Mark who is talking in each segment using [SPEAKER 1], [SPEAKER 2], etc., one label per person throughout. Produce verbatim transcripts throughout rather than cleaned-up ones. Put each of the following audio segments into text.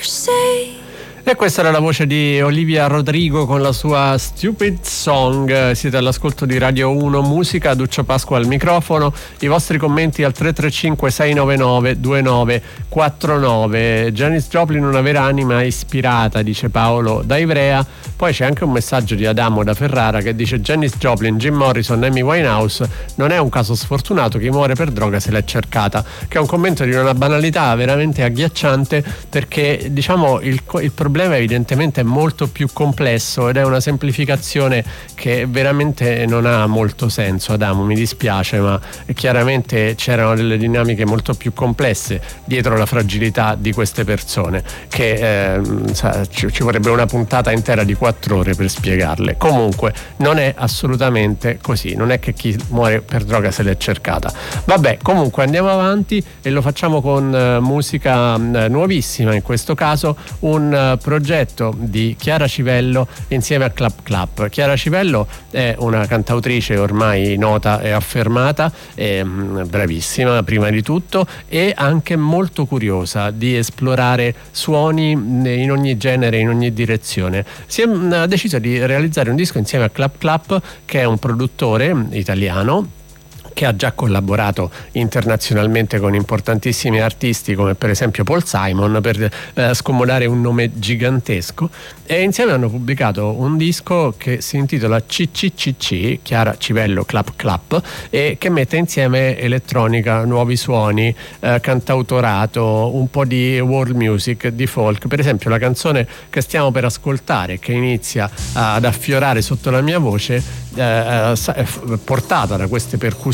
[SPEAKER 1] E questa era la voce di Olivia Rodrigo con la sua Stupid Song. Siete all'ascolto di Radio uno Musica, Duccio Pasqua al microfono. I vostri commenti al tre tre cinque sei nove nove due nove quattro nove. Janis Joplin, una vera anima ispirata, dice Paolo da Ivrea. Poi c'è anche un messaggio di Adamo da Ferrara che dice: Janis Joplin, Jim Morrison, Amy Winehouse, non è un caso sfortunato, chi muore per droga se l'è cercata. Che è un commento di una banalità veramente agghiacciante, perché diciamo il, il problema evidentemente è molto più complesso ed è una semplificazione che veramente non ha molto senso. Adamo, mi dispiace, ma chiaramente c'erano delle dinamiche molto più complesse dietro la fragilità di queste persone che eh, ci, ci vorrebbe una puntata intera di quattro ore per spiegarle. Comunque non è assolutamente così, non è che chi muore per droga se l'è cercata. Vabbè, comunque andiamo avanti e lo facciamo con uh, musica uh, nuovissima, in questo caso un uh, progetto di Chiara Civello insieme a Clap Clap. Chiara Civello è una cantautrice ormai nota e affermata, è bravissima prima di tutto e anche molto curiosa di esplorare suoni in ogni genere, in ogni direzione. Si è ha deciso di realizzare un disco insieme a Clap Clap, che è un produttore italiano che ha già collaborato internazionalmente con importantissimi artisti come per esempio Paul Simon, per eh, scomodare un nome gigantesco, e insieme hanno pubblicato un disco che si intitola C C C C, Chiara Civello Clap Clap, e che mette insieme elettronica, nuovi suoni, eh, cantautorato, un po' di world music, di folk. Per esempio la canzone che stiamo per ascoltare, che inizia ad affiorare sotto la mia voce, eh, è portata da queste percussioni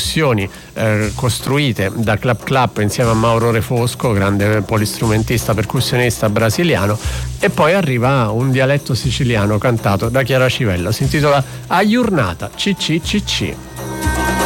[SPEAKER 1] Eh, costruite da Clap Clap insieme a Mauro Refosco, grande polistrumentista percussionista brasiliano, e poi arriva un dialetto siciliano cantato da Chiara Civello. Si intitola A Giornata C C C C.